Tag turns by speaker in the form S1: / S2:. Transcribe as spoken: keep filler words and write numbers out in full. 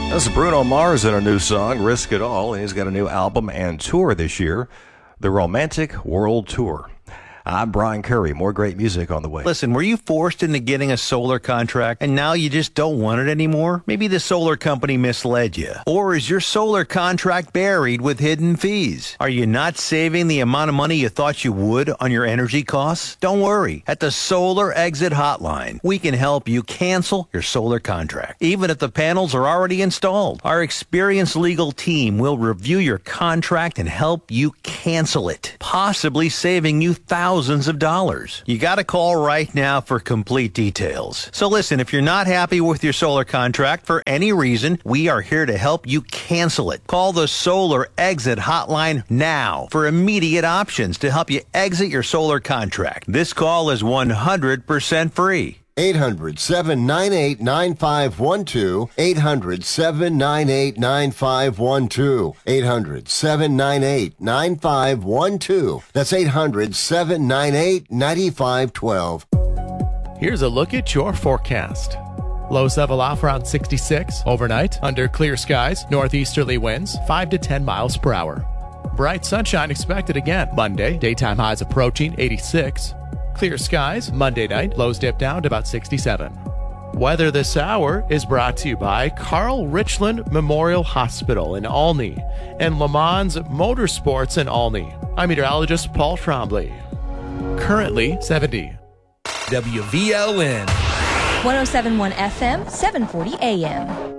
S1: This is Bruno Mars in a new song, Risk It All. He's got a new album and tour this year, the Romantic World Tour. I'm Brian Curry. More great music on the way.
S2: Listen, were you forced into getting a solar contract and now you just don't want it anymore? Maybe the solar company misled you. Or is your solar contract buried with hidden fees? Are you not saving the amount of money you thought you would on your energy costs? Don't worry. At the Solar Exit Hotline, we can help you cancel your solar contract, even if the panels are already installed. Our experienced legal team will review your contract and help you cancel it, possibly saving you thousands Thousands of dollars. You got to call right now for complete details. So listen, if you're not happy with your solar contract for any reason, we are here to help you cancel it. Call the Solar Exit Hotline now for immediate options to help you exit your solar contract. This call is one hundred percent free.
S3: eight hundred, seven nine eight, nine five one two. eight hundred, seven nine eight, nine five one two. eight hundred, seven nine eight, nine five one two. That's eight hundred, seven nine eight, nine five one two.
S4: Here's a look at your forecast. Lows level off around sixty-six. Overnight, under clear skies, northeasterly winds five to ten miles per hour. Bright sunshine expected again. Monday, daytime highs approaching eighty-six. Clear skies, Monday night, lows dip down to about sixty-seven. Weather this hour is brought to you by Carl Richland Memorial Hospital in Olney and Le Mans Motorsports in Olney. I'm meteorologist Paul Trombley. Currently seventy.
S5: W V L N
S6: one oh seven point one F M, seven forty A M.